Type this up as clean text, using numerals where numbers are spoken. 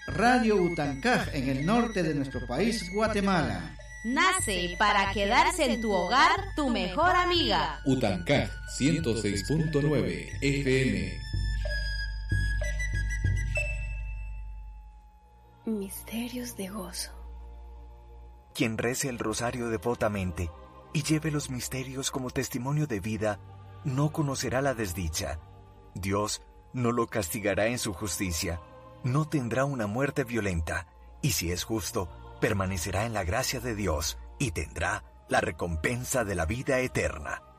Radio Utancaj en el norte de nuestro país, Guatemala. Nace para quedarse en tu hogar, tu mejor amiga. Utancaj 106.9 FM. Misterios de gozo. Quien rece el rosario devotamente y lleve los misterios como testimonio de vida, no conocerá la desdicha. Dios no lo castigará en su justicia, no tendrá una muerte violenta, y si es justo, permanecerá en la gracia de Dios y tendrá la recompensa de la vida eterna.